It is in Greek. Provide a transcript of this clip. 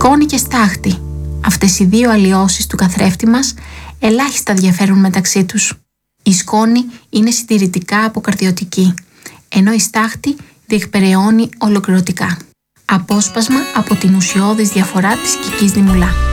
Σκόνη και στάχτη. Αυτές οι δύο αλλοιώσεις του καθρέφτη μας ελάχιστα διαφέρουν μεταξύ τους. Η σκόνη είναι συντηρητικά αποκαρδιωτική, ενώ η στάχτη διεκπεραιώνει ολοκληρωτικά. Απόσπασμα από την ουσιώδης διαφορά της κυκής δημουλά.